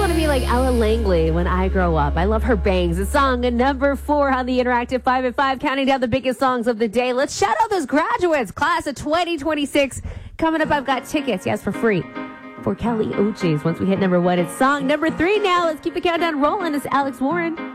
want to be like Ella Langley when I grow up. I love her bangs. It's song number 4 on the Interactive 5 at 5, counting down the biggest songs of the day. Let's shout out those graduates, class of 2026. Coming up, I've got tickets, yes, for free, for Kelly Uchis. Once we hit number 1, it's song number 3 now. Let's keep the countdown rolling. It's Alex Warren.